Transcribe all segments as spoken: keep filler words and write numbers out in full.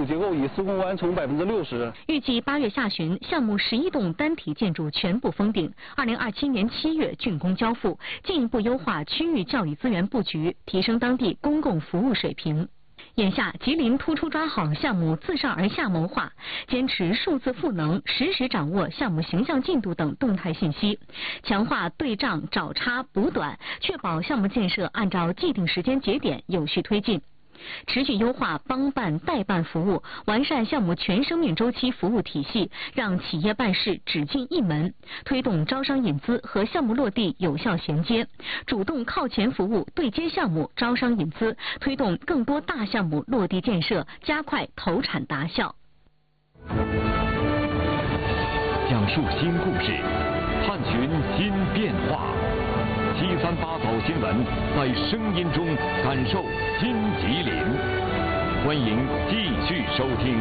结构已施工完成百分之六十。 预计八月下旬，项目十一栋单体建筑全部封顶，二零二七年七月竣工交付，进一步优化区域教育资源布局，提升当地公共服务水平。眼下，吉林突出抓好项目自上而下谋划，坚持数字赋能，实时掌握项目形象进度等动态信息，强化对账找差补短，确保项目建设按照既定时间节点有序推进。持续优化帮办代办服务，完善项目全生命周期服务体系，让企业办事只进一门，推动招商引资和项目落地有效衔接，主动靠前服务，对接项目招商引资，推动更多大项目落地建设，加快投产达效。 讲述新故事，探寻新变化。七三八早新闻，在声音中感受新吉林。欢迎继续收听。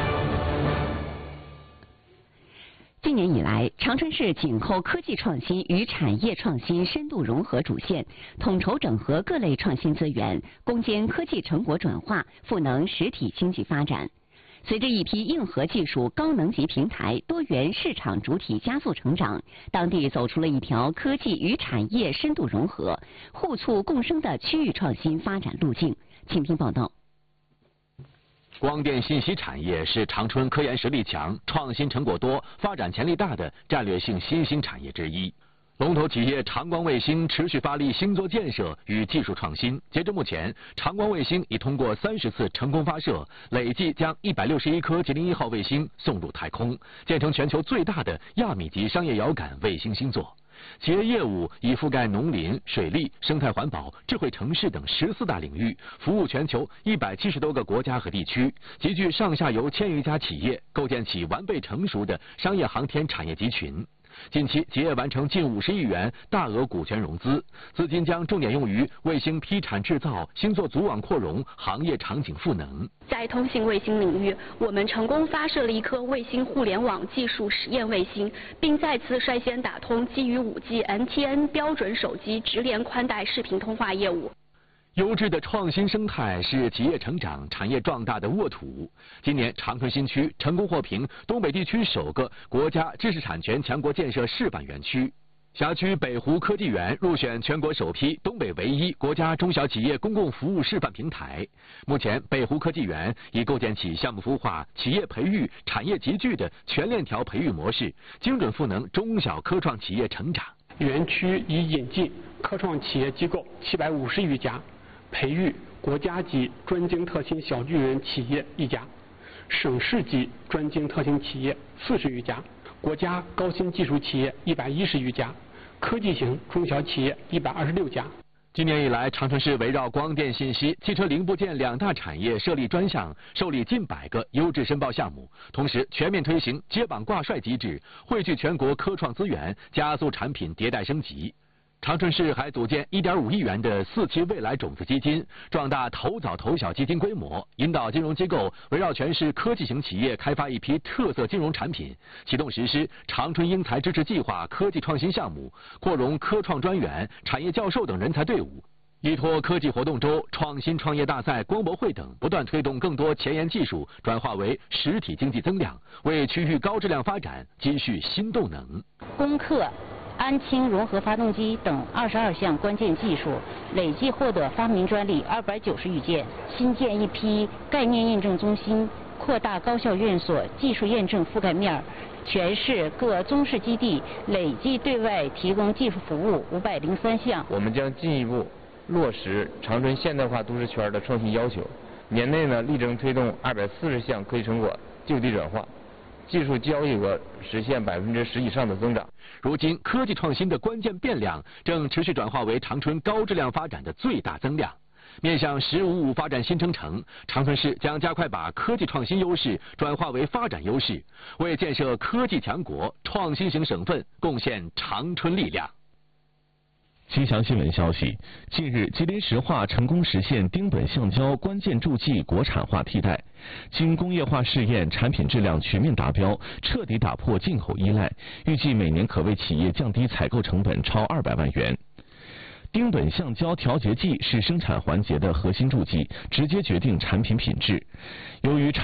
今年以来，长春市紧扣科技创新与产业创新深度融合主线，统筹整合各类创新资源，攻坚科技成果转化，赋能实体经济发展。随着一批硬核技术高能级平台、多元市场主体加速成长，当地走出了一条科技与产业深度融合、互促共生的区域创新发展路径。请听报道。 光电信息产业是长春科研实力强、创新成果多、发展潜力大的战略性新兴产业之一。龙头企业长光卫星持续发力星座建设与技术创新。截至目前，长光卫星已通过三十次成功发射，累计将一百六十一颗吉林一号卫星送入太空，建成全球最大的亚米级商业遥感卫星星座。企业业务已覆盖农林、水利、生态环保、智慧城市等十四大领域，服务全球一百七十多个国家和地区，集聚上下游千余家企业，构建起完备成熟的商业航天产业集群。近期，企业完成近五十亿元大额股权融资，资金将重点用于卫星批产制造、星座组网扩容、行业场景赋能。 在通信卫星领域，我们成功发射了一颗卫星互联网技术实验卫星，并再次率先打通基于 五 G N T N 标准手机直连宽带视频通话业务。 优质的创新生态是企业成长、产业壮大的沃土。今年，长春新区成功获评东北地区首个国家知识产权强国建设示范园区。辖区北湖科技园入选全国首批东北唯一国家中小企业公共服务示范平台。目前，北湖科技园已构建起项目孵化、企业培育、产业集聚的全链条培育模式，精准赋能中小科创企业成长。 园区已引进科创企业机构七百五十余家。培育国家级专精特新小巨人企业一家，省市级专精特新企业四十余家，国家高新技术企业一百一十余家，科技型中小企业一百二十六家。 今年以来，长春市围绕光电信息、汽车零部件两大产业设立专项，受理近百个优质申报项目，同时全面推行接榜挂帅机制，汇聚全国科创资源，加速产品迭代升级。长春市还组建一点五亿元的四期未来种子基金，壮大投早投小基金规模，引导金融机构围绕全市科技型企业开发一批特色金融产品，启动实施长春英才支持计划科技创新项目，扩容科创专员、产业教授等人才队伍。依托科技活动周、创新创业大赛、光博会等，不断推动更多前沿技术转化为实体经济增量，为区域高质量发展积蓄新动能。 攻克安氢融合发动机等二十二项关键技术，累计获得发明专利二百九十余件。新建一批概念验证中心，扩大高校院所技术验证覆盖面。全市各综试基地累计对外提供技术服务五百零三项。 我们将进一步落实长春现代化都市圈的创新要求，年内呢力争推动二百四十项科技成果就地转化。技术交易额实现百分之十以上的增长。 如今，科技创新的关键变量正持续转化为长春高质量发展的最大增量。面向“十五五”发展新征程，长春市将加快把科技创新优势转化为发展优势，为建设科技强国、创新型省份贡献长春力量。 吉祥新闻消息，近日，吉林石化成功实现丁苯橡胶关键助剂国产化替代，经工业化试验，产品质量全面达标，彻底打破进口依赖，预计每年可为企业降低采购成本超二百万元。丁苯橡胶调节剂是生产环节的核心助剂，直接决定产品品质。由于